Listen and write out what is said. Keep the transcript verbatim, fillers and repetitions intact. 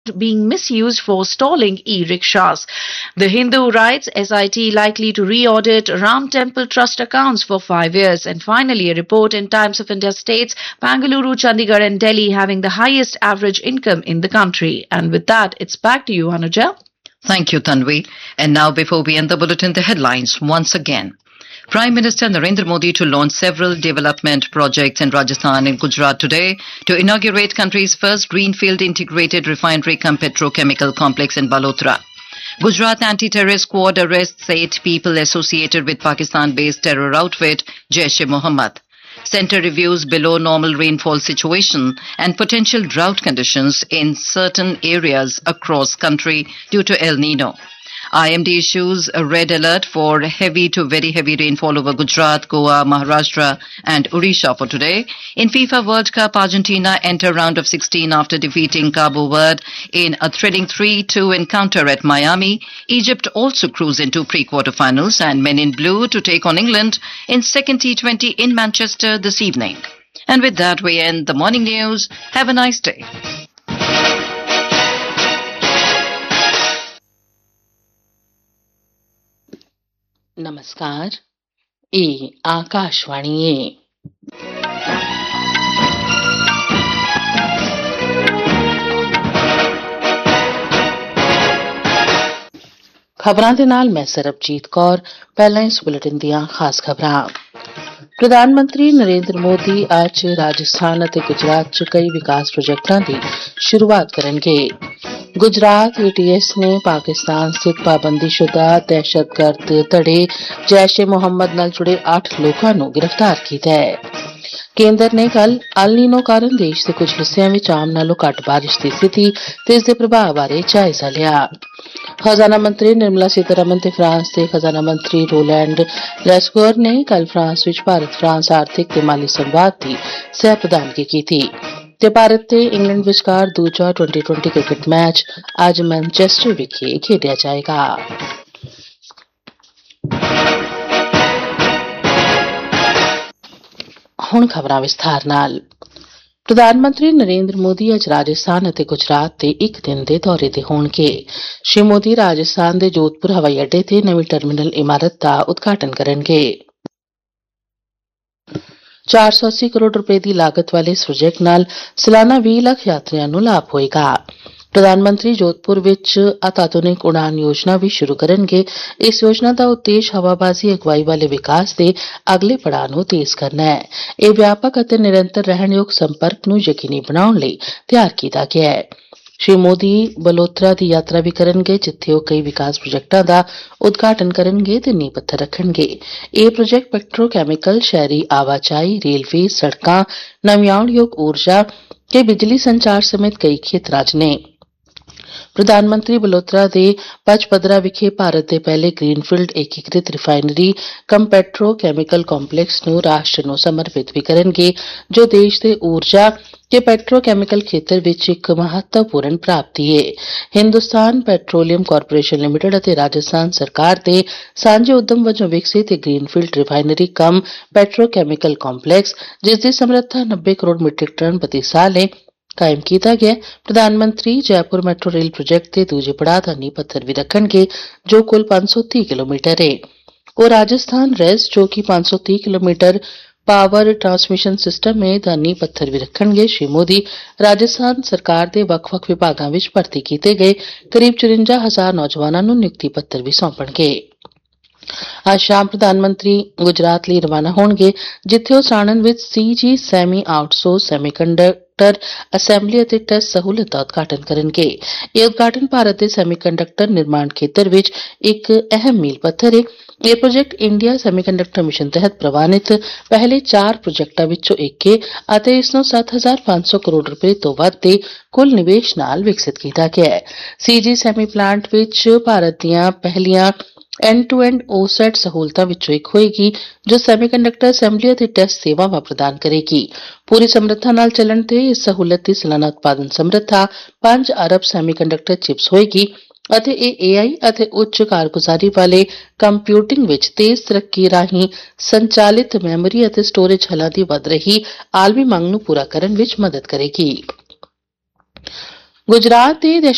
being misused for stalling e-rickshaws. The Hindu writes S I T likely to re-audit Ram Temple Trust accounts for five years. And finally, a report in Times of India states Bangalore, Chandigarh and Delhi having the highest average income in the country. And with that, it's back to you, Anuja. Thank you, Tanvi. And now, before we end the bulletin, the headlines once again. Prime Minister Narendra Modi to launch several development projects in Rajasthan and Gujarat today to inaugurate country's first greenfield integrated refinery cum petrochemical complex in Balotra. Gujarat anti-terrorist squad arrests eight people associated with Pakistan-based terror outfit Jaish-e-Mohammed. Centre reviews below normal rainfall situation and potential drought conditions in certain areas across country due to El Nino. I M D issues a red alert for heavy to very heavy rainfall over Gujarat, Goa, Maharashtra and Odisha for today. In FIFA World Cup, Argentina enter round of sixteen after defeating Cabo Verde in a thrilling three two encounter at Miami. Egypt also cruise into pre-quarterfinals and Men in Blue to take on England in second T twenty in Manchester this evening. And with that, we end the morning news. Have a nice day. नमस्कार ये आकाशवाणी है। खबरां दे नाल मैं सरबजीत कौर। पहला इस bulletin दियां खास खबरां। प्रधानमंत्री नरेंद्र मोदी आज राजस्थान ਅਤੇ गुजरात च कई विकास प्रोजेक्टां दी शुरुआत करनगे। गुजरात एटीएस ने पाकिस्तान स्थित पाबंदीशुदा दहशतगर्द धड़े जैश-ए-मोहम्मद नाल जुड़े आठ लोकां नूं गिरफ्तार कीता है। केंद्र ने कल अल नीनो कारण देश के कुछ हिस्सों में आम नालों घट बारिश की स्थिति ते इसके प्रभाव बारे जायजा लिया। खजाना मंत्री निर्मला सीतारमण ते फ्रांस के खजाना मंत्री रोलैंड लेस्गोर ने कल फ्रांस विच भारत फ्रांस आर्थिक ते माली संवाद की सह प्रधानगी की थी। ते भारत ते इंग्लैंड विचकार दूजा ट्वेंटी ट्वेंटी क्रिकेट मैच आज मैनचेस्टर विखे खेडिया जाएगा। हुण खबरां विस्तार नाल। प्रधानमंत्री नरेंद्र मोदी अज राजस्थान ਅਤੇ गुजरात ਦੇ ਇੱਕ ਦਿਨ ਦੇ ਦੌਰੇ ਤੇ ਹੋਣਗੇ। श्री मोदी राजस्थान ਦੇ जोधपुर हवाई अड्डे ਤੇ ਨਵੀਂ टर्मिनल इमारत ਦਾ उद्घाटन ਕਰਨਗੇ। चार सौ अस्सी करोड़ रुपए की लागत वाले इस प्रोजेक्ट नाल सालाना बीस लाख यात्रियों को लाभ होएगा। प्रधानमंत्री जोधपुर विच अत्याधुनिक उड़ान योजना भी शुरू करनगे। इस योजना का उद्देश्य हवाबाजी अगवाई वाले विकास के अगले पड़ाव नूं तेज करना है। यह व्यापक और निरंतर रहणयोग संपर्क नूं यकीनी बनाउण लई तैयार किया गया है। श्री मोदी बलोत्रा की यात्रा भी करनगे, जिथे वह कई विकास प्रोजेक्टां का उद्घाटन करनगे ते नींह पत्थर रखणगे। यह प्रोजेक्ट पेट्रोकैमिकल, शहरी आवाजाई, रेलवे, सड़कां, नवियाउणयोग ऊर्जा ते बिजली संचार समेत कई खेत्रां च ने। प्रधानमंत्री बलोत्रा दे पचपदरा विखे भारत के पहले ग्रीनफील्ड एकीकृत रिफाइनरी कम पेट्रोकैमिकल कॉम्पलैक्स नूं राष्ट्र नूं समर्पित भी करनगे, जो देश के ऊर्जा के पेट्रोकैमिकल खेत्र विच एक महत्वपूर्ण प्राप्ति है। हिंदुस्तान पेट्रोलियम कारपोरेशन लिमिटेड और राजस्थान सरकार के सांझे उद्यम वजों विकसित ग्रीनफील्ड रिफाइनरी कम पेट्रोकैमिकल कॉम्पलैक्स, जिसकी समर्था नब्बे करोड़ मीट्रिक टन प्रति साल है, कायम किया गया। प्रधानमंत्री जयपुर मेट्रो रेल प्रोजेक्ट के दूजे पड़ाव का नींह पत्थर भी रखणगे, जो कुल पांच सौ तीस किलोमीटर है। और राजस्थान रेस, जो कि पांच सौ तीस किलोमीटर पावर ट्रांसमिशन सिस्टम में दा नींह पत्थर भी रखणगे। श्री मोदी राजस्थान सरकार के वख-वख विभागां विच भर्ती किए गए करीब चौरानवे हजार नौजवानों नूं नियुक्ति पत्र भी सौंपणगे। आज शाम प्रधानमंत्री गुजरात लिए रवाना होणगे, जिथे वह साणंद विच सीजी सैमी आउटसोर्स सैमीकंडक्टर असैम्बली और टेस्ट सहूलत का उद्घाटन करनगे। यह उद्घाटन भारत के सैमीकंडक्टर निर्माण खेत्र विच एक अहम मील पत्थर है। यह प्रोजेक्ट इंडिया सैमीकंडक्टर मिशन तहत प्रवानित पहले चार प्रोजेक्टां विचों एक है ਅਤੇ ਇਸ ਨੂੰ सात हज़ार पांच सौ करोड़ रुपए ਤੋਂ ਵੱਧ ਦੇ ਕੁੱਲ ਨਿਵੇਸ਼ ਨਾਲ ਵਿਕਸਿਤ ਕੀਤਾ ਗਿਆ ਹੈ। ਸੀਜੀ ਸੈਮੀ ਪਲਾਂਟ ਵਿੱਚ ਭਾਰਤ ਦੀਆਂ ਪਹਿਲੀਆਂ एंड टू एंड ओसैट सहूलतां विचों एक होएगी, जो सैमीकंडक्टर असैम्बली और टेस्ट सेवावां प्रदान करेगी। पूरी समर्था नाल चलण ते इस सहूलत की सालाना उत्पादन समर्था पांच अरब सैमीकंडक्टर चिप्स होएगी ਅਤੇ ਇਹ ਏਆਈ ਅਤੇ ਉੱਚ ਕਾਰਗੁਜ਼ਾਰੀ ਵਾਲੇ ਕੰਪਿਊਟਿੰਗ ਵਿੱਚ ਤੇਜ਼ ਤਰੱਕੀ ਰਾਹੀਂ ਸੰਚਾਲਿਤ ਮੈਮਰੀ ਅਤੇ ਸਟੋਰੇਜ ਹੱਲਾਂ ਦੀ ਵਧ ਰਹੀ ਆਲਮੀ ਮੰਗ ਨੂੰ ਪੂਰਾ ਕਰਨ ਵਿੱਚ ਮਦਦ ਕਰੇਗੀ। गुजरात के